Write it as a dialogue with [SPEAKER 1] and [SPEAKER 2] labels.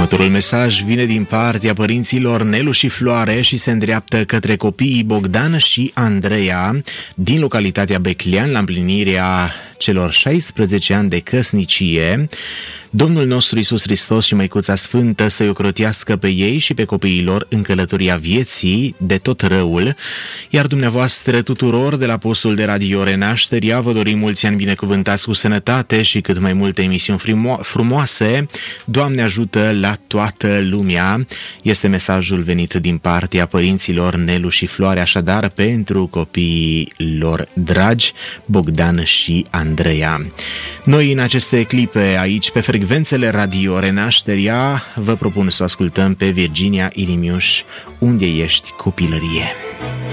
[SPEAKER 1] Următorul mesaj vine din partea părinților Nelu și Floare și se îndreaptă către copiii Bogdan și Andreea din localitatea Beclean la împlinirea celor 16 ani de căsnicie. Domnul nostru Iisus Hristos și Măicuța Sfântă să-i ocrotească pe ei și pe copiii lor în călătoria vieții de tot răul, iar dumneavoastră tuturor de la postul de Radio Renașterea vă dorim mulți ani binecuvântați cu sănătate și cât mai multe emisiuni frumoase. Doamne ajută la toată lumea. Este mesajul venit din partea părinților Nelu și Floare, așadar pentru copiii lor dragi, Bogdan și Andreea. Noi în aceste clipe aici pe frecvențele Radio Renașterea vă propun să ascultăm pe Virginia Irimiuș, Unde ești copilărie.